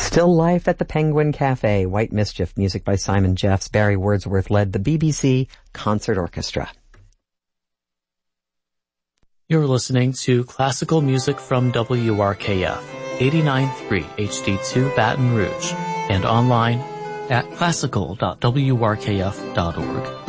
Still Life at the Penguin Cafe, White Mischief, music by Simon Jeffs. Barry Wordsworth led the BBC Concert Orchestra. You're listening to classical music from WRKF, 89.3 HD2 Baton Rouge, and online at classical.wrkf.org.